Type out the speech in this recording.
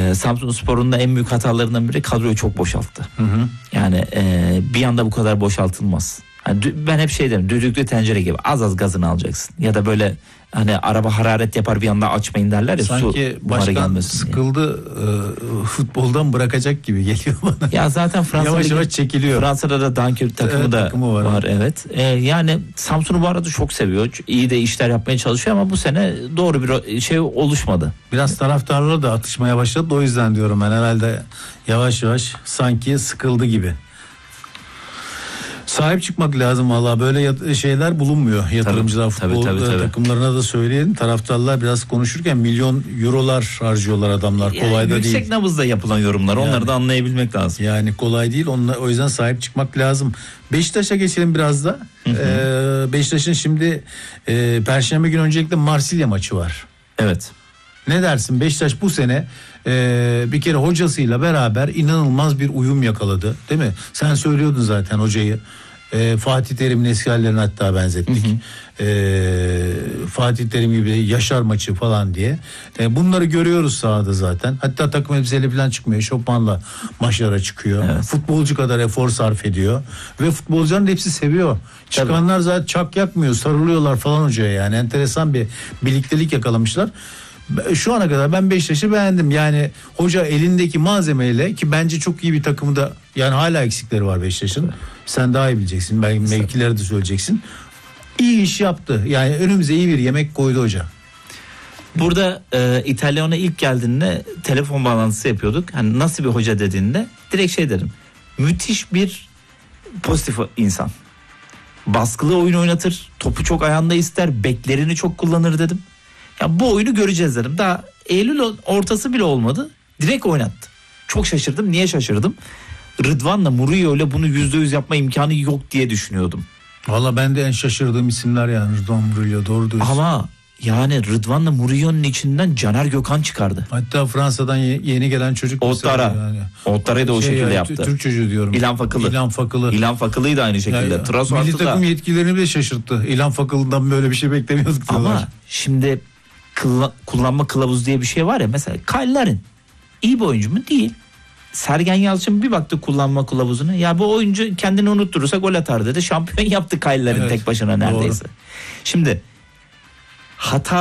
Samsunspor'un da en büyük hatalarından biri kadroyu çok boşalttı. Yani bir anda bu kadar boşaltılmaz. Yani ben hep şey derim, düdüklü tencere gibi az az gazını alacaksın. Ya da böyle hani araba hararet yapar bir anda açmayın derler ya. Sanki başkan sıkıldı futboldan bırakacak gibi geliyor bana. Ya zaten yavaş yavaş çekiliyor. Fransa'da da Dunkirk takımı da var evet. Yani Samsun'u bu arada çok seviyor. İyi de işler yapmaya çalışıyor ama bu sene doğru bir şey oluşmadı. Biraz taraftarlar da atışmaya başladı, o yüzden diyorum ben, herhalde yavaş yavaş sanki sıkıldı gibi. Sahip çıkmak lazım valla, böyle şeyler bulunmuyor. Yatırımcılar futbol takımlarına da söyleyelim. Taraftarlar biraz konuşurken milyon eurolar harcıyorlar adamlar. Yani kolay da değil. Yüksek nabızda yapılan yorumlar, yani, onları da anlayabilmek lazım. Yani kolay değil. O yüzden sahip çıkmak lazım. Beşiktaş'a geçelim biraz da. Beşiktaş'ın şimdi Perşembe günü öncelikle Marsilya maçı var. Evet. Ne dersin? Beşiktaş bu sene bir kere hocasıyla beraber inanılmaz bir uyum yakaladı, değil mi? Sen söylüyordun zaten hocayı. Fatih Terim'in eski hallerine hatta benzettik. Fatih Terim gibi Yaşar maçı falan diye. Bunları görüyoruz sahada zaten. Hatta takım elbiseyle falan çıkmıyor. Şopmanla maçlara çıkıyor. Evet. Futbolcu kadar efor sarf ediyor. Ve futbolcuların hepsi seviyor. Çıkanlar zaten çak yakmıyor. Sarılıyorlar falan hocaya yani. Enteresan bir birliktelik yakalamışlar. Şu ana kadar ben Beşiktaş'ı beğendim. Yani hoca elindeki malzemeyle, ki bence çok iyi bir takımı da, yani hala eksikleri var Beşiktaş'ın. Evet. Sen daha iyi bileceksin. Belki mevkileri de söyleyeceksin. İyi iş yaptı. Yani önümüze iyi bir yemek koydu hoca. Burada İtalyan'a ilk geldiğinde telefon bağlantısı yapıyorduk. Hani nasıl bir hoca dediğinde direkt şey dedim. Müthiş bir pozitif insan. Baskılı oyun oynatır. Topu çok ayağında ister. Beklerini çok kullanır dedim. Ya bu oyunu göreceğiz dedim. Daha Eylül ortası bile olmadı. Direkt oynattı. Çok şaşırdım. Niye şaşırdım? Rıdvan'la Murillo ile bunu %100 yapma imkanı yok diye düşünüyordum. Valla ben de en şaşırdığım isimler yani Rıdvan, Murillo, doğru diyorsun. Ama yani Rıdvan'la Murillo'nun içinden Caner Gökhan çıkardı. Hatta Fransa'dan yeni gelen çocuk. Ouattara. Yani. Ouattara'yı da o şekilde yaptı. Türk çocuğu diyorum. İlhan Fakılı. İlhan Fakılı'yı da aynı şekilde. Yani, milli takım yetkilerini bile şaşırttı. İlhan Fakılı'dan böyle bir şey beklemiyorduk diyorlar. Ama şimdi kullanma kılavuzu diye bir şey var ya, mesela Kyle Larin iyi bir oyuncu mu? Değil. Sergen Yalçın bir baktı kullanma kılavuzuna, ya bu oyuncu kendini unutturursa gol atar dedi. Şampiyon yaptı Kyle Larin tek başına neredeyse. Doğru. Şimdi hata